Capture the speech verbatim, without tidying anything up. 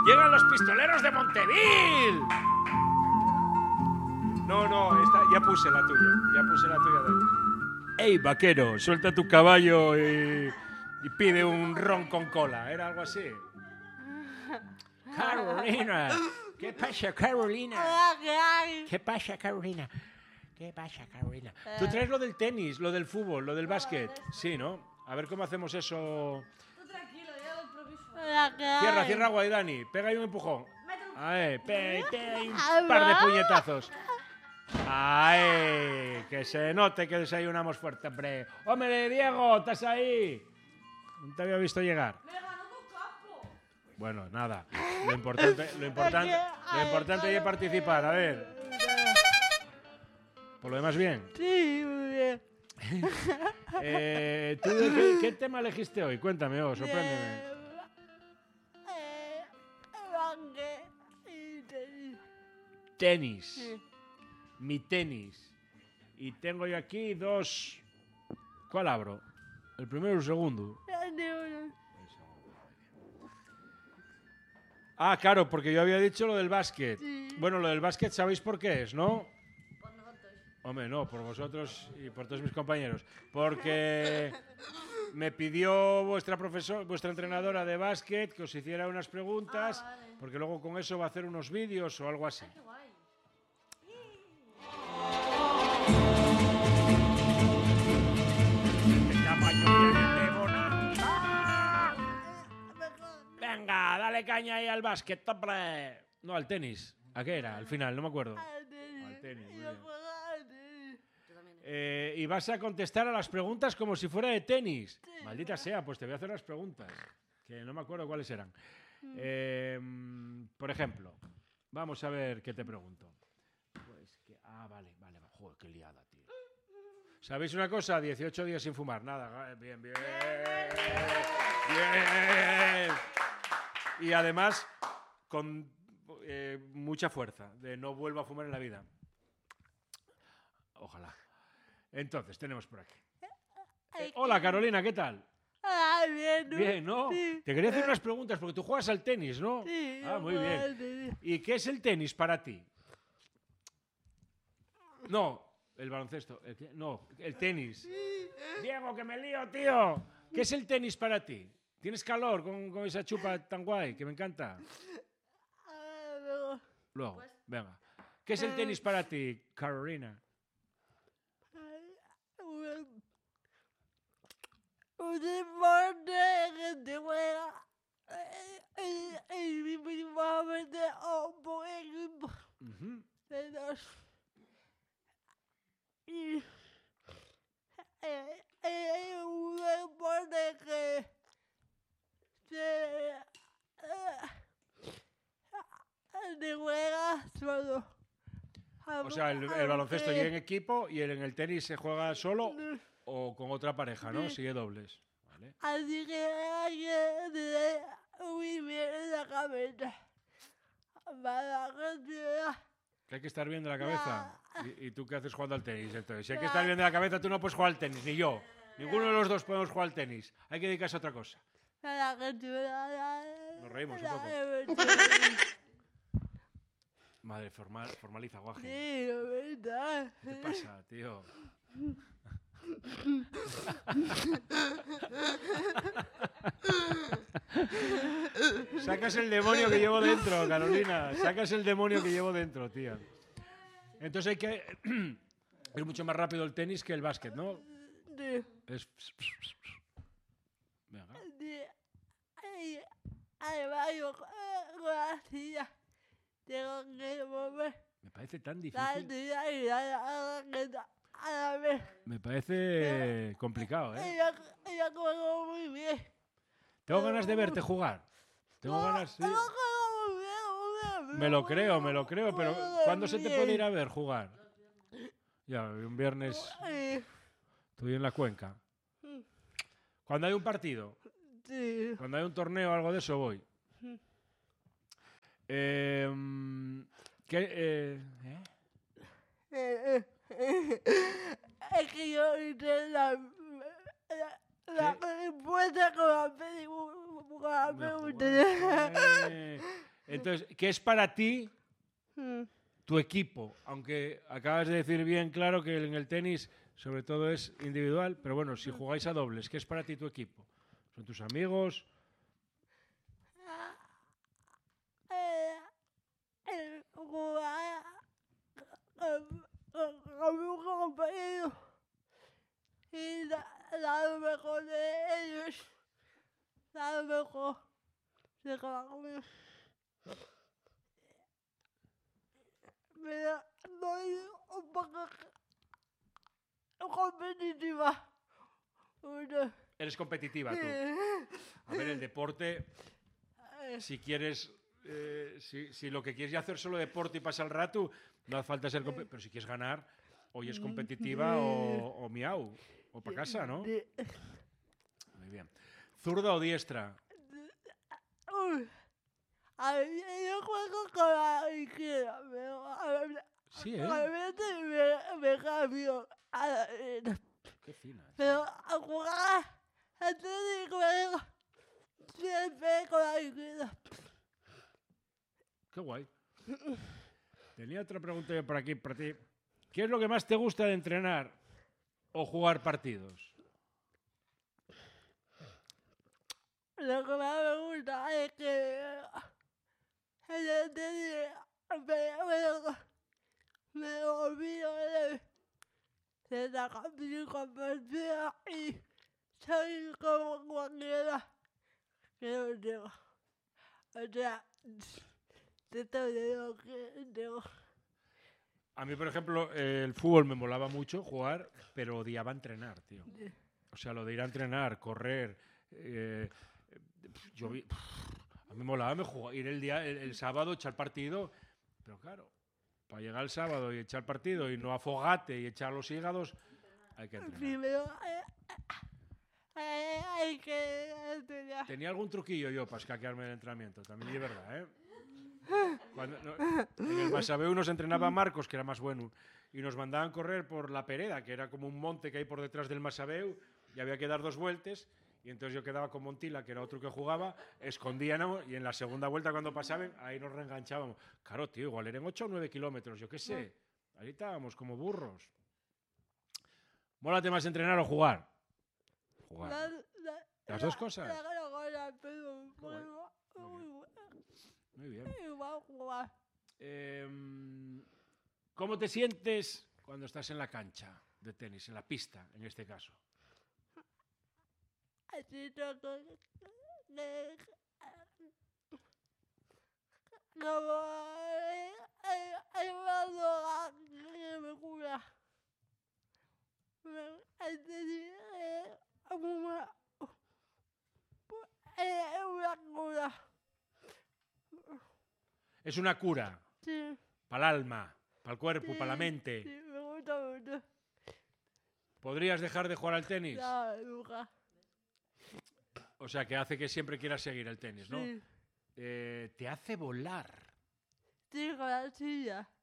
¡Llegan los pistoleros de Monteville! No, no, esta, ya puse la tuya. Ya puse la tuya de él. ¡Ey, vaquero! Suelta tu caballo y, y pide un ron con cola. ¿Era algo así? Carolina. ¿Qué pasa, Carolina? ¿Qué pasa, Carolina? ¿Qué pasa, Carolina? Tú traes lo del tenis, lo del fútbol, lo del básquet. Sí, ¿no? A ver cómo hacemos eso. Tú tranquilo, ya lo improviso. Cierra, cierra agua, Dani. Pega ahí un empujón. Ahí, pe, pe, un par de puñetazos. ¡Ay! Que se note que desayunamos fuerte, hombre. ¡Hombre, Diego! ¿Estás ahí? No te había visto llegar. Me ganó con capo. Bueno, nada. Lo importante, lo importante, lo importante es participar. A ver. Por lo demás, bien. Sí, muy bien. eh, ¿Tú de qué, qué tema elegiste hoy? Cuéntame, oh, sorpréndeme. Eh, banque y tenis. Tenis. Sí. Mi tenis. Y tengo yo aquí dos. ¿Cuál abro? ¿El primero o el segundo? Ah, claro, porque yo había dicho lo del básquet. Sí. Bueno, lo del básquet sabéis por qué es, ¿no? Por nosotros. Hombre, no, por vosotros y por todos mis compañeros. Porque me pidió vuestra profesor, vuestra entrenadora de básquet que os hiciera unas preguntas, Ah, vale. porque luego con eso va a hacer unos vídeos o algo así. Qué guay. Venga, dale caña ahí al básquet, hombre. No, al tenis. ¿A qué era? Al final, no me acuerdo. Al tenis, muy bien. Yo también. Eh, y vas a contestar a las preguntas como si fuera de tenis. Maldita sea, pues te voy a hacer las preguntas, que no me acuerdo cuáles eran. Eh, por ejemplo, vamos a ver qué te pregunto. Pues que, ah, vale, vale, joder, qué liada, tío. ¿Sabéis una cosa? dieciocho días sin fumar, nada. Bien, bien. Bien. Y además, con eh, mucha fuerza, de no vuelvo a fumar en la vida. Ojalá. Entonces, tenemos por aquí. Eh, hola, Carolina, ¿qué tal? Ah, bien, ¿no? Bien, ¿no? Sí. Te quería hacer unas preguntas, porque tú juegas al tenis, ¿no? Sí, Ah, yo muy juego bien. al tenis. ¿Y qué es el tenis para ti? No, el baloncesto. El que- no, el tenis. Diego, que me lío, tío. ¿Qué es el tenis para ti? ¿Tienes calor con, con esa chupa tan guay que me encanta? Ah, luego. Luego, Pues- venga. ¿Qué es el tenis para ti, Carolina? Un un deporte que te juega y principalmente un buen equipo Ujú. de dos. Y eh, es un deporte que se eh, te juega solo. O sea, el, el baloncesto y en equipo y el, en el tenis se juega solo o con otra pareja, ¿no? Sigue dobles. Vale. Así que hay que tener muy bien en la cabeza. Para que sea. Que hay que estar bien de la cabeza. ¿Y, y tú qué haces jugando al tenis? Entonces, si hay que estar bien de la cabeza, tú no puedes jugar al tenis, ni yo. Ninguno de los dos podemos jugar al tenis. Hay que dedicarse a otra cosa. Para que sea. Nos reímos un poco. Madre, formal, formaliza, guaje. Sí, la verdad. ¿Qué te pasa, tío? Sacas el demonio que llevo dentro, Carolina. Sacas el demonio que llevo dentro, tía. Entonces hay que ir mucho más rápido el tenis que el básquet, ¿no? Sí. Es... Venga. Sí. Hay, hay varios eh, con la silla. Tengo que mover Me parece tan la difícil. silla y la raqueta a la vez. Me parece complicado, ¿eh? Ella, ella juega muy bien. Tengo ganas de verte jugar. Tengo ganas, sí. Ella juega muy bien, muy bien. Me lo creo, me lo creo, pero Juega ¿cuándo se te bien. puede ir a ver jugar? Ya, un viernes Sí, estoy en la cuenca. Cuando hay un partido, sí. cuando hay un torneo o algo de eso, voy. Eh, ¿qué, eh, ¿eh? Eh, eh, Es que yo hice la, la, la respuesta con la película. Con la Me pregunta. jodas. Eh, Entonces, ¿qué es para ti Mm. tu equipo? Aunque acabas de decir bien claro que en el tenis sobre todo es individual, pero bueno, si jugáis a dobles, ¿qué es para ti tu equipo? ¿Son tus amigos? Eh, el jugar con, con, con un compañero y da, dar lo mejor de ellos, dar lo mejor de cada uno. Pero soy un poco competitiva. Uno. Eres competitiva tú. A ver, el deporte, si quieres, eh, si, si lo que quieres es hacer solo deporte y pasar el rato, no hace falta ser competitiva. Pero si quieres ganar, hoy es competitiva o, o miau, o para casa, ¿no? Muy bien. ¿Zurda o diestra? Uy, a ver, yo juego con la izquierda, pero a ver, Sí, ¿eh? a veces me, me cambio a la derecha. Qué fina. Pero a jugar a tenis juego siempre con la izquierda. Qué guay. Tenía otra pregunta yo por aquí para ti. ¿Qué es lo que más te gusta de entrenar o jugar partidos? Lo que más me gusta es que en el tenis me, me, me olvido de, de sacar mi competencia y soy como cualquiera que lo tengo. O sea, de todo lo que tengo. A mí, por ejemplo, eh, el fútbol me molaba mucho jugar, pero odiaba entrenar, tío. O sea, lo de ir a entrenar, correr. Eh, yo vi, a mí me molaba me jugaba, ir el, día, el, el sábado, echar partido. Pero claro, para llegar el sábado y echar partido y no afogate y echar los hígados, hay que entrenar. Primero eh, eh, hay que entrenar. Tenía algún truquillo yo para escaquearme del entrenamiento, también es verdad, ¿eh? Cuando, no, en el Masabeu nos entrenaba Marcos, que era más bueno, y nos mandaban correr por la Pereda, que era como un monte que hay por detrás del Masabeu, y había que dar dos vueltas, y entonces yo quedaba con Montila, que era otro que jugaba, escondíamos, y en la segunda vuelta cuando pasaban, ahí nos reenganchábamos. Claro, tío, igual eran ocho o nueve kilómetros, yo qué sé. Ahí estábamos como burros. ¿Mólate más entrenar o jugar? Jugar. La, la, Las dos cosas. La, la, la, la, pero, Joder, pero, muy muy Muy bien. bueno. Igual jugar. Eh, ¿Cómo te sientes cuando estás en la cancha de tenis, en la pista, en este caso? Así que, que, que, como hay, hay, hay una droga que me cura. Me, es decir, eh, una, eh, una cura. Es una cura Sí. para el alma, para el cuerpo, Sí, para la mente. Sí, me gusta mucho. ¿Podrías dejar de jugar al tenis? No, nunca. O sea, que hace que siempre quieras seguir el tenis, ¿no? Sí. Eh, te hace volar. Sí, con la silla.